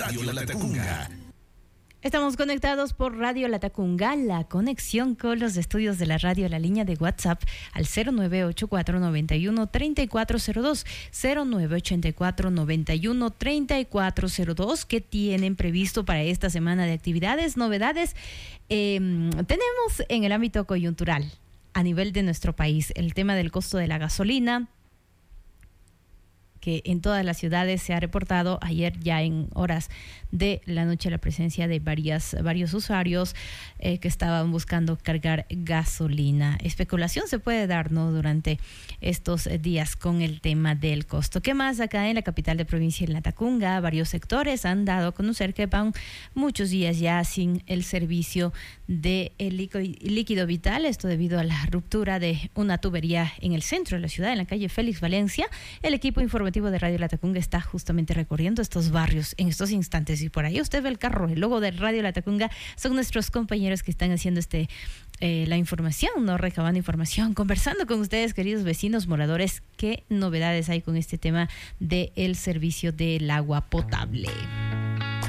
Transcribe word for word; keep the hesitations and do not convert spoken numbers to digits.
Radio Latacunga. Estamos conectados por Radio Latacunga, la conexión con los estudios de la radio, la línea de WhatsApp al cero nueve ocho cuatro nueve uno tres cuatro cero dos, cero nueve ocho cuatro nueve uno tres cuatro cero dos. ¿Qué tienen previsto para esta semana de actividades, novedades? Eh, tenemos en el ámbito coyuntural, a nivel de nuestro país, el tema del costo de la gasolina, que en todas las ciudades se ha reportado ayer ya en horas de la noche la presencia de varias, varios usuarios eh, que estaban buscando cargar gasolina. Especulación se puede dar, ¿no?, durante estos días con el tema del costo. ¿Qué más? Acá en la capital de provincia, en Latacunga, varios sectores han dado a conocer que van muchos días ya sin el servicio de el líquido vital, esto debido a la ruptura de una tubería en el centro de la ciudad, en la calle Félix Valencia. El equipo informativo de Radio Latacunga está justamente recorriendo estos barrios en estos instantes, y por ahí usted ve el carro, el logo de Radio Latacunga. Son nuestros compañeros que están haciendo este eh, la información, no recabando información, conversando con ustedes, queridos vecinos, moradores. ¿Qué novedades hay con este tema del servicio del agua potable?